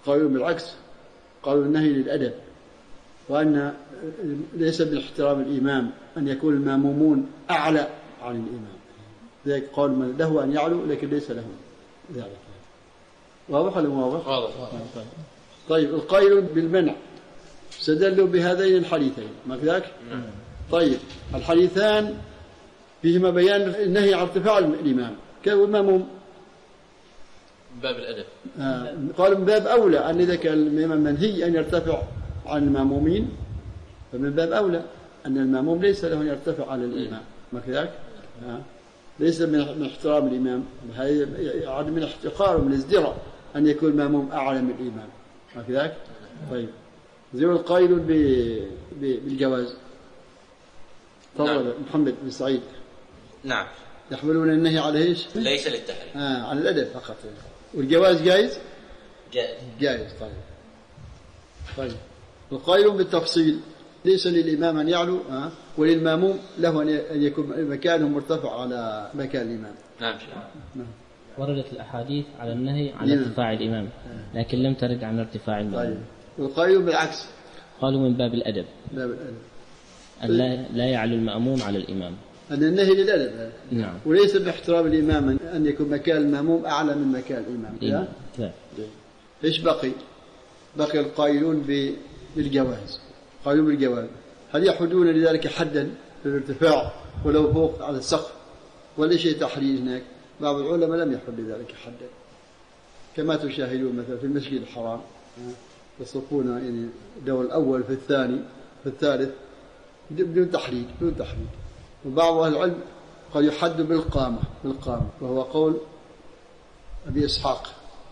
قالوا بالعكس، قالوا النهي للأدب، وأن ليس باحترام الإمام أن يكون المامومون أعلى عن الإمام، ذلك قال من له أن يعلو لكن ليس له ذلك. واضح ولا واضح؟ واضح. طيب القائل بالمنع استدلوا بهذين الحديثين، ما كذاك؟ طيب الحديثان فيهما بيان النهي عن ارتفاع الإمام كالماموم، باب الأدب. قالوا من باب أولى أن إذا كان الإمام منهي أن يرتفع عن المامومين، فمن باب أولى أن الماموم ليس له أن يرتفع على الإمام، ما كذاك؟ ليس من احترام الإمام، هذا من احتقار ومن ازدراء أن يكون الماموم أعلى من الإمام، ما كذاك؟ طيب زي القائل بالجواز. تفضل محمد بن سعيد. نعم. يحملون النهي على ايش؟ ليس للتحريم. على الأدب فقط. والجواز جائز؟ جائز. طيب القائل بالتفصيل ليس للإمام أن يعلو وللماموم له أن يكون مكانه مرتفع على مكان الإمام. نعم. وردت الأحاديث على النهي عن ارتفاع الإمام لكن لم ترد عن ارتفاع الماموم. طيب والقائل بالعكس قالوا من باب الأدب. باب الأدب. أن لا يعلو المأموم على الإمام، أن النهي للأدب. نعم. وليس باحترام الإمام أن يكون مكان المأموم أعلى من مكان الإمام. لا. إيش بقي القائلون بالجواز. قالوا بالجواز هل يحدون لذلك حدا في الارتفاع ولو فوق على السقف ولا شيء تحريج هناك؟ بعض العلماء لم يحد لذلك حدا، كما تشاهدون مثلا في المسجد الحرام يصفون يعني الدور الأول في الثاني في الثالث بدون تحريج. وبعض أهل العلم قد يحد بالقامة وهو قول أبي إسحاق.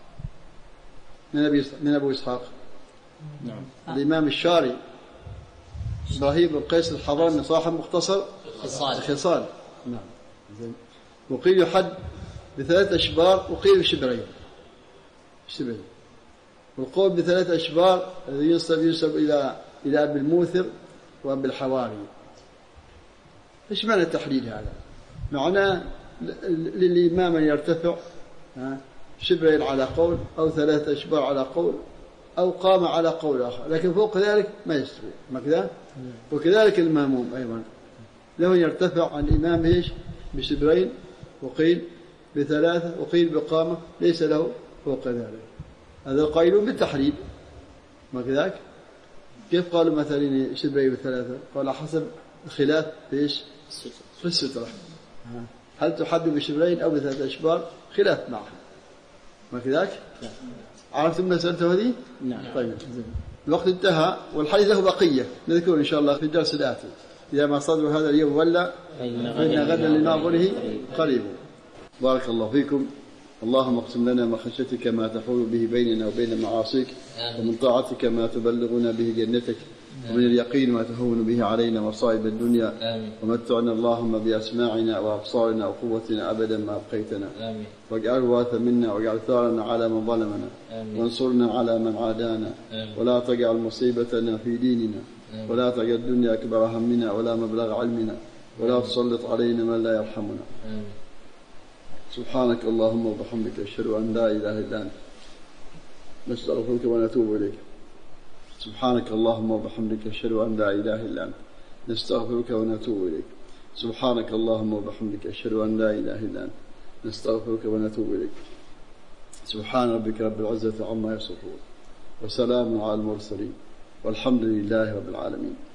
من أبو إسحاق؟ نعم. الإمام الشاري إبراهيم بن قيس الحضرمي صاحب مختصر الخصال. نعم. وقيل يحد ب3 أشبار وقيل بشبرين. والقول ب3 أشبار ينسب إلى أبي الموثر وأبي الحواري. إيش معنى التحديد هذا؟ معناه للإمام أن يرتفع شبرين على قول أو 3 أشبار على قول أو قام على قول آخر، لكن فوق ذلك ما يستوي، ما كذا؟ وكذلك الماموم أيضا له يرتفع عن الإمام إيش؟ بشبرين وقيل ب3 وقيل بقامة ليس له فوق ذلك. هذا قائلون بالتحريم، ما كذاك؟ كيف قالوا مثلا شبرين ب3؟ قال حسب الخلاف في إيش؟ في السترة، هل تحد بشبرين أو ب3 أشبار؟ خلاف معها، ما كذاك؟ عرفتم مسألته هذه؟ نعم. طيب الوقت انتهى والحديث له بقية نذكر إن شاء الله في الدرس الآتي، إذا ما صدر هذا اليوم ولا فإن غدا لناظره قريب. بارك الله فيكم. اللهم اقسم لنا من خشيتك ما تحول به بيننا وبين معاصيك، ومن طاعتك ما تبلغنا به جنتك، ومن اليقين ما تهون به علينا مصائب الدنيا، ومتعنا اللهم بأسماعنا وأبصارنا وقوتنا أبدا ما أبقيتنا، واجعله وارثا منا، واجعل ثارنا على من ظلمنا، وانصرنا على من عادانا، ولا تجعل مصيبتنا في ديننا، ولا تجعل الدنيا أكبر همنا ولا مبلغ علمنا، ولا تسلط علينا من لا يرحمنا. سبحانك اللهم وبحمدك أشهد أن لا إله إلا أنت نستغفرك ونتوب إليك. سبحانك اللهم وبحمدك أشهد أن لا إله إلا أنت نستغفرك ونتوب إليك. سبحانك اللهم وبحمدك أشهد أن لا إله إلا أنت نستغفرك ونتوب إليك. سبحان ربك رب العزة عما يصفون وسلام على المرسلين والحمد لله رب العالمين.